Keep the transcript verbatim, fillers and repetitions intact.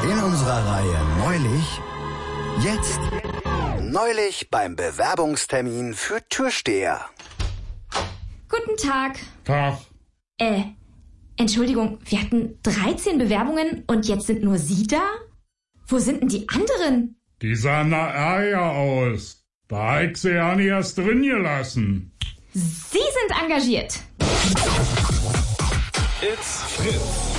In unserer Reihe Neulich, jetzt Neulich beim Bewerbungstermin für Türsteher. Guten Tag. Tag. Äh, Entschuldigung, wir hatten dreizehn Bewerbungen und jetzt sind nur Sie da? Wo sind denn die anderen? Die sahen nach Ärger aus. Da hab ich sie ja nicht erst drin gelassen. Sie sind engagiert. It's Fritz.